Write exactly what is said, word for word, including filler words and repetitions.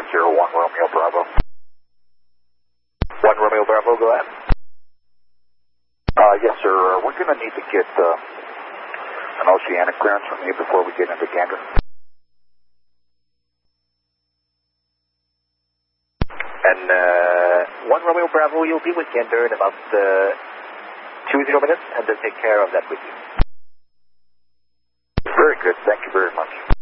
zero one Romeo Bravo. one Romeo Bravo, go ahead. Uh, yes, sir. Uh, we're going to need to get uh, an oceanic clearance from you before we get into Gander. And uh, one Romeo Bravo, you'll be with Gander in about uh, two zero minutes, and they'll take care of that with you. Very good. Thank you very much.